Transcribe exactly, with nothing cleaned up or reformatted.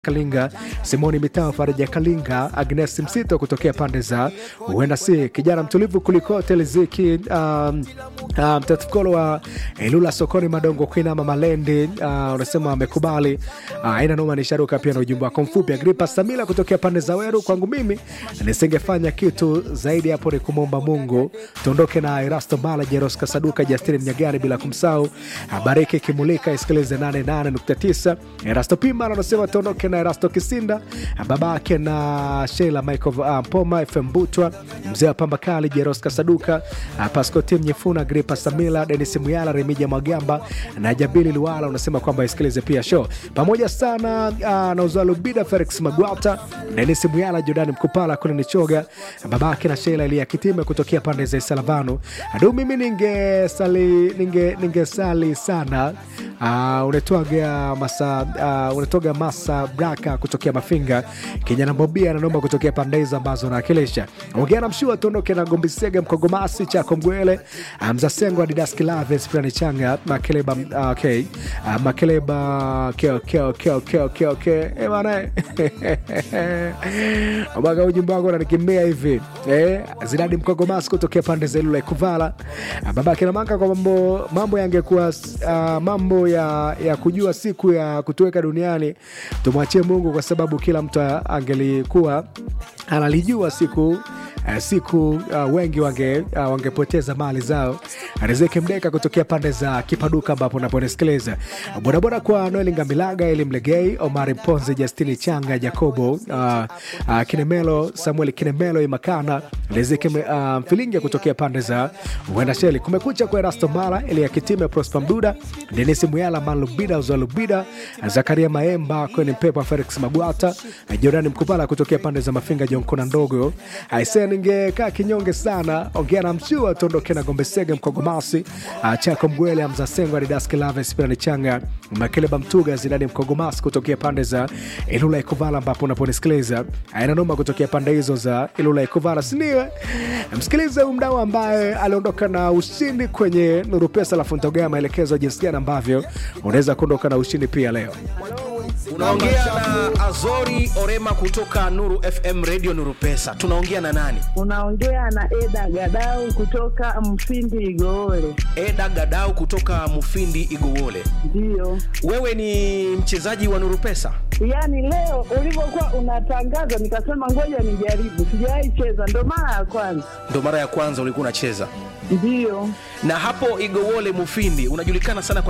Kalinga, Simoni Mitao, Faraja Kalinga, Agnes Msito kutokea pande za Uenda si kijana mtulivu kuliko Teleziki, um, um, mtatukolo wa Ilula sokoni Madongo Kwina Mama Lendi, uh, unasema amekubali. Aina uh, noma ni sharuka pia na ujumbe wako mfupi. Agripa Samila kutokea pande za Weru, kwangu mimi nisingefanya kitu zaidi hapo ni kumomba Mungu. Tuondoke na Erasto Mala, Jeros Kasaduka, Justin Mnyagari bila kumsahau Bariki Kimulika, isikilize nane nane nukta tisa. Erasto Pima anasema tuondoke na Erasto Kisinda, babake na Sheila Michael uh, Poma, F M Butwa, mzee wa Pamba Kali, Jeros Kasaduka, uh, Pasco Tim Nyefuna, Gripa Samila, Dennis Muyala, Remija Magamba na Jabili Luala. Unasema kwamba isikilize pia show pamoja sana uh, na Uzalo Bida, Felix Magwata, Dennis Muyala, Jordan Mkupala, kuna Nichoga, babake na Sheila Elia Kitime kutokea pande za Salavano. Adu mimi ninge sali ninge ninge sali sana uh, unatoga masa uh, unatoga masa Braka kutokea Mafinga, kijana Bobia anaomba kutokea pande za ambazo na akilisha. Ongea na Mshua tuondoke na Gombisega Mkogomasi cha Komgwele, Mzasengo Adidas Kilaves Prani Changa, Makeleba uh, okay. Uh, Makeleba keo keo keo keo keo keo. Eh bana. Obaga ujumbe wako unanikimbia hivi. Eh, Zidadi Mkogomasi kutokea pande za Ilula Kuvala. Uh, babake na manga kwa mambo mambo yangekuwa uh, mambo ya ya kujua siku ya kutuweka duniani. Tumwachie Mungu kwa sababu kila mtu angelikuwa analijua siku Uh, siku uh, wengi wange uh, wangepoteza mali zao. Riziki Mdeka kutokea pande za Kipaduka ambapo unaponisikiliza. Bodaboda kwa Noel Ngamilaga, Eli Mlegei, Omari Ponze, Justini Changa, Jacobo, uh, uh, Kinemelo, Samuel Kinemelo Imakana, Riziki uh, Mfilinge kutokea pande za Uenda Sheli. Kumekucha kwa Erasto Mala, Elia Kitime, Prosper Mduda, Dennis Muyala, Man Lubida, Uzalubida, Zakaria Maemba, Kweni Mpepa, Felix Magwata, Jordan Mkupala kutokea pande za Mafinga, Jonkona Ndogo. Aisee ningekaa kinyonge sana. Ongea na Mshua tuondoke na Gombesega Mkogomasi, uh, Chako Mgwele, Mzasengo Adidas Kilaves Prani Changa, Makeleba Mtuga, Zidani Mkogomasi kutokea pande za Ilula Ikuvala ambapo unaponisikiliza. Aina noma kutokea pande hizo za Ilula Ikuvala. Siniwe msikilize umdau ambaye aliondoka na ushindi kwenye Nuru Pesa, la Funtoga maelekezo jinsi gani ambavyo unaweza kuondoka na ushindi pia leo. Unaongea na Azori Orema kutoka Nuru F M Radio Nuru Pesa. Tunaongea na nani? Unaongea na Eda Gadau kutoka Mufindi Igowole. Eda Gadau kutoka Mufindi Igowole. Ndio. Wewe ni mchezaji wa Nuru Pesa? Yaani leo ulivyokuwa unatangaza nikasema ngoja nijaribu. Sijawahi cheza, ndo mara ya kwanza. Ndo mara ya kwanza ulikuwa unacheza? Ndio. Na hapo Igowole Mufindi unajulikana sana kwa